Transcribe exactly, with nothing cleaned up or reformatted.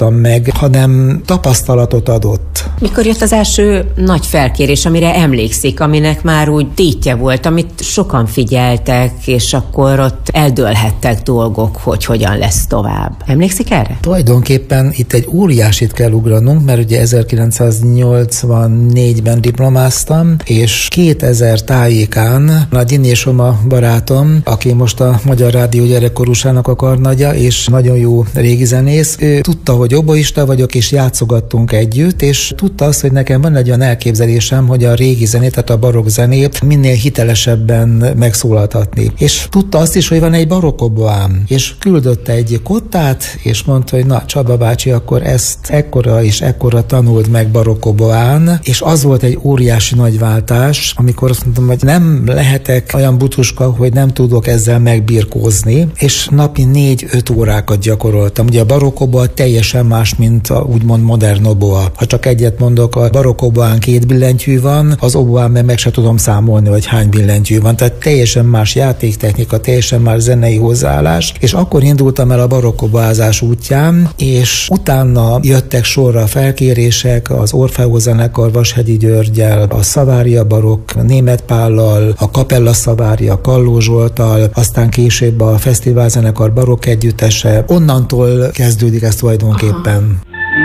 tanultam meg, hanem tapasztalatot adott. Mikor jött az első nagy felkérés, amire emlékszik, aminek már úgy tétje volt, amit sokan figyeltek, és akkor ott eldőlhettek dolgok, hogy hogyan lesz tovább. Emlékszik erre? Tulajdonképpen itt egy óriásit kell ugranunk, mert ugye ezerkilencszáznyolcvannégyben diplomáztam, és kétezer tájékán Nagy Innés Oma barátom, aki most a Magyar Rádió gyerekkorúsának a karnagya, és nagyon jó régi zenész, ő tudta, hogy oboista vagyok, és játszogattunk együtt, és tudta azt, hogy nekem van egy olyan elképzelésem, hogy a régi zenét, tehát a barokk zenét minél hitelesebben megszólaltatni. És tudta azt is, hogy van egy barokkoboám, és küldött egy kottát, és mondta, hogy na, Csaba bácsi, akkor ezt ekkora és ekkora tanult meg barokkoboán, és az volt egy óriási nagy váltás, amikor azt mondtam, hogy nem lehetek olyan butuska, hogy nem tudok ezzel megbirkózni, és napi négy-öt órákat gyakoroltam. Ugye a barokkoboa teljesen más, mint a úgymond modern oboa. Ha csak egyet mondok, a barokkoboán két billentyű van, az oboán meg se tudom számolni, hogy hány billentyű van. Tehát teljesen más játéktechnika, teljesen más zenei hozzáállás, és akkor indultam el a barokkoboázás útján, és utána jöttek sorra felkérések, az Orfeó zenekar Vashegyi Györggyel, a Szavária barokk Németh Pállal, a Kapella Szavária Kalló Zsolttal, aztán később a Fesztivál zenekar barokk együttese. Onnantól kezdődik ez tulajdonképpen. Aha.